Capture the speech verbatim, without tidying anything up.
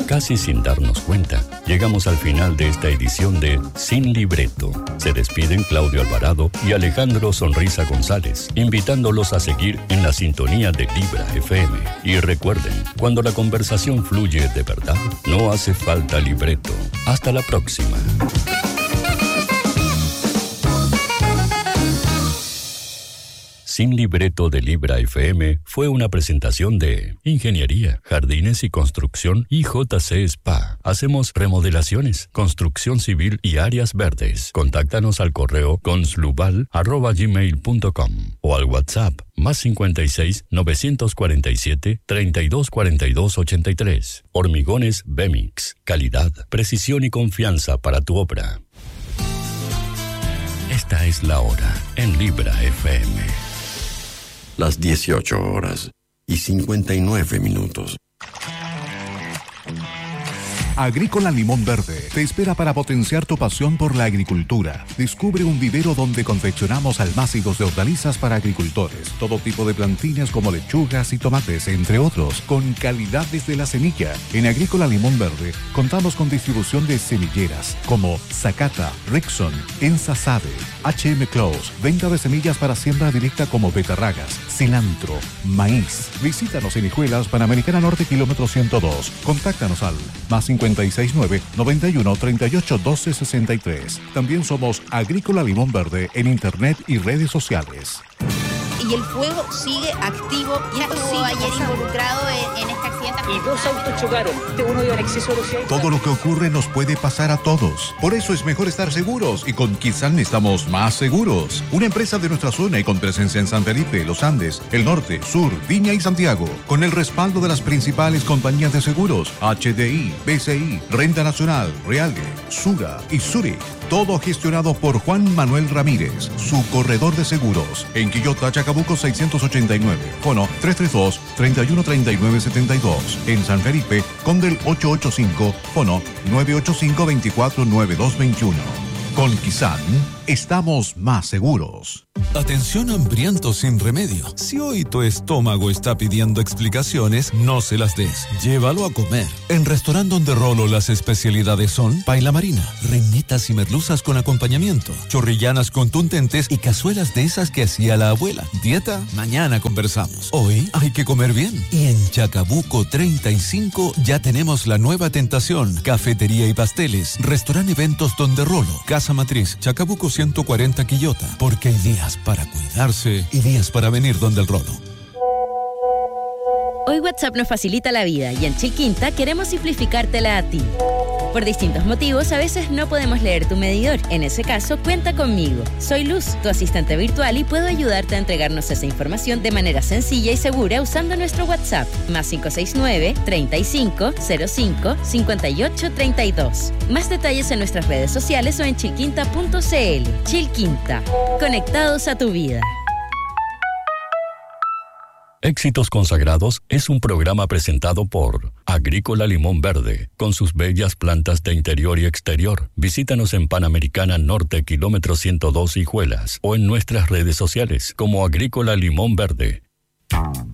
Casi sin darnos cuenta, llegamos al final de esta edición de Sin Libreto. Se despiden Claudio Alvarado y Alejandro Sonrisa González, invitándolos a seguir en la sintonía de Libra F M. Y recuerden, cuando la conversación fluye de verdad, no hace falta libreto. Hasta la próxima. Sin Libreto de Libra F M fue una presentación de Ingeniería, Jardines y Construcción y J C Spa. Hacemos remodelaciones, construcción civil y áreas verdes. Contáctanos al correo conslubal arroba gmail punto com o al WhatsApp más cincuenta y seis, novecientos cuarenta y siete, treinta y dos cuarenta y dos ochenta y tres. Hormigones Bemix. Calidad, precisión y confianza para tu obra. Esta es la hora en Libra F M. Las dieciocho horas y cincuenta y nueve minutos. Agrícola Limón Verde te espera para potenciar tu pasión por la agricultura. Descubre un vivero donde confeccionamos almácigos de hortalizas para agricultores, todo tipo de plantines como lechugas y tomates, entre otros, con calidad desde la semilla. En Agrícola Limón Verde contamos con distribución de semilleras como Zacata, Rexon, Ensasade, H M Close, venta de semillas para siembra directa como betarragas, cilantro, maíz. Visítanos en Hijuelas, Panamericana Norte, kilómetro ciento dos. Contáctanos al más cincuenta y seis nueve, noventa y uno, treinta y ocho, doce, sesenta y tres. También somos Agrícola Limón Verde en internet y redes sociales. Y el fuego sigue activo. ¿Y estuvo ayer involucrado en, en este accidente? Y dos autos chocaron. Uno iba en exceso de velocidad. Todo lo que ocurre nos puede pasar a todos. Por eso es mejor estar seguros. Y con Kizan estamos más seguros. Una empresa de nuestra zona y con presencia en San Felipe, Los Andes, el Norte, Sur, Viña y Santiago. Con el respaldo de las principales compañías de seguros. H D I, B C I, Renta Nacional, Realge, Sura y Zurich. Todo gestionado por Juan Manuel Ramírez, su corredor de seguros. En Quillota, Chacabuco seiscientos ochenta y nueve. Fono tres tres dos, treinta y uno, treinta y nueve, setenta y dos. En San Felipe, Condel ochocientos ochenta y cinco. Fono nueve ocho cinco, veinticuatro, noventa y dos veintiuno. Con Kizan, estamos más seguros. Atención hambrientos sin remedio. Si hoy tu estómago está pidiendo explicaciones, no se las des. Llévalo a comer. En Restaurant Donde Rolo las especialidades son paila marina, reinitas y merluzas con acompañamiento, chorrillanas contundentes y cazuelas de esas que hacía la abuela. ¿Dieta? Mañana conversamos. Hoy hay que comer bien. Y en Chacabuco treinta y cinco ya tenemos la nueva tentación. Cafetería y pasteles. Restaurant Eventos Donde Rolo. Casa Matriz. Chacabuco ciento cuarenta Quillota. Porque hay días para cuidarse y días para venir donde el Rolo. Hoy WhatsApp nos facilita la vida y en Chilquinta queremos simplificártela a ti. Por distintos motivos, a veces no podemos leer tu medidor. En ese caso, cuenta conmigo. Soy Luz, tu asistente virtual, y puedo ayudarte a entregarnos esa información de manera sencilla y segura usando nuestro WhatsApp. Más cinco seis nueve, treinta y cinco, cero cinco, cincuenta y ocho, treinta y dos. Más detalles en nuestras redes sociales o en chilquinta punto c l. Chilquinta. Conectados a tu vida. Éxitos Consagrados es un programa presentado por Agrícola Limón Verde, con sus bellas plantas de interior y exterior. Visítanos en Panamericana Norte, kilómetro ciento dos Hijuelas, o en nuestras redes sociales como Agrícola Limón Verde.